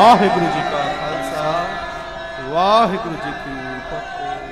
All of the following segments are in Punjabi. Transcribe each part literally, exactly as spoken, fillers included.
ਵਾਹਿਗੁਰੂ ਜੀ ਕਾ ਖਾਲਸਾ ਵਾਹਿਗੁਰੂ ਜੀ ਕੀ ਫਤਿਹ।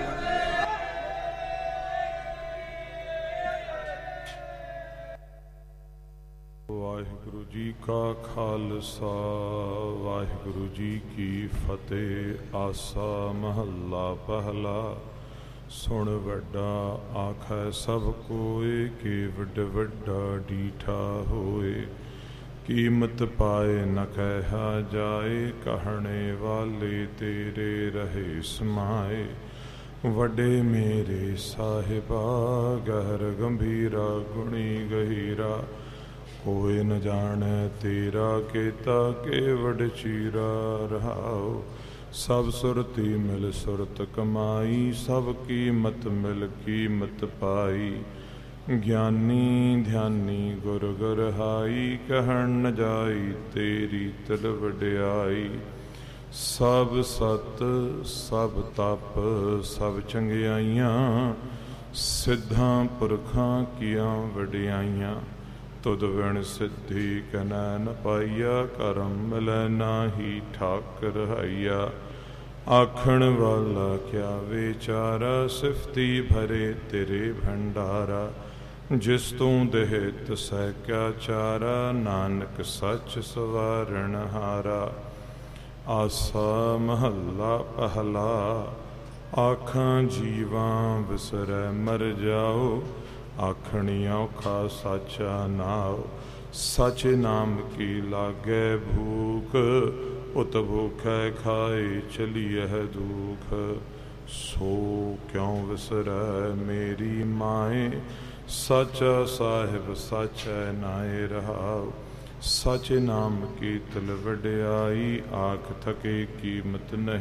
ਵਾਹਿਗੁਰੂ ਜੀ ਕਾ ਖਾਲਸਾ ਵਾਹਿਗੁਰੂ ਜੀ ਕੀ ਫਤਿਹ। ਆਸਾ ਮਹੱਲਾ ਪਹਿਲਾ। ਸੁਣ ਵੱਡਾ ਆਖੈ ਸਭ ਕੋਇ, ਕਿ ਵੱਡ ਵੱਡਾ ਡੀਠਾ ਹੋਏ। ਕੀਮਤ ਪਾਏ ਨ ਕਹਿਆ ਜਾਏ, ਕਹਿਣੇ ਵਾਲੇ ਤੇਰੇ ਰਹੇ ਸਮਾਏ। ਵੱਡੇ ਮੇਰੇ ਸਾਹਿਬਾ, ਗਹਿਰ ਗੰਭੀਰਾ ਗੁਣੀ ਗਹੀਰਾ। ਕੋਈ ਨ ਜਾਣੈ ਤੇਰਾ ਕੀਤਾ, ਕੇ ਵਡ ਚੀਰਾ ਰਹਾਉ। ਸਭ ਸੁਰਤੀ ਮਿਲ ਸੁਰਤ ਕਮਾਈ, ਸਭ ਕੀਮਤ ਮਿਲ ਕੀਮਤ ਪਾਈ। ਗਿਆਨੀ ਧਿਆਨੀ ਗੁਰ ਗੁਰਹਾਈ, ਕਹਿਣ ਨ ਜਾਈ ਤੇਰੀ ਤਿਲ ਵਡਿਆਈ। ਸਭ ਸਤ ਸਭ ਤਪ ਸਭ ਚੰਗਿਆਈਆਂ, ਸਿੱਧਾਂ ਪੁਰਖਾਂ ਕੀਆਂ ਵਡਿਆਈਆਂ। ਤੁਧ ਵਿਣ ਸਿੱਧੀ ਕਨੈ ਨ ਪਾਈਆ, ਕਰਮ ਮਿਲੈ ਨਾਹੀ ਠਾਕੁਰ ਹਾਈਆ। ਆਖਣ ਵਾਲਾ ਕਿਆ ਵਿਚਾਰਾ, ਸਿਫਤੀ ਭਰੇ ਤੇਰੇ ਭੰਡਾਰਾ। ਜਿਸ ਤੂੰ ਦੇਹ ਤਿਸੈ ਕਿਆ ਚਾਰਾ, ਨਾਨਕ ਸੱਚ ਸਵਾਰਣ ਹਾਰਾ। ਆਸਾ ਮਹੱਲਾ ਪਹਿਲਾ। ਆਖਾਂ ਜੀਵਾਂ ਵਿਸਰੈ ਮਰ ਜਾਓ, ਆਖਣੀ ਔਖਾ ਸਾਚਾ ਨਾਉ। ਸਚ ਨਾਮ ਕੀ ਲਾਗੈ ਭੂਖ, ਉਤ ਭੂਖੈ ਖਾਏ ਚਲੀਐ ਦੁਖ। ਸੋ ਕਿਉ ਵਿਸਰੈ ਮੇਰੀ ਮਾਏ, ਸਾਚਾ ਸਾਹਿਬ ਸਾਚੈ ਨਾਏ ਰਹਾਉ। ਸਚ ਨਾਮ ਕੀ ਤਿਲ ਵਡਿਆਈ, ਆਖ ਥਕੇ ਕੀਮਤ ਨਹੀਂ।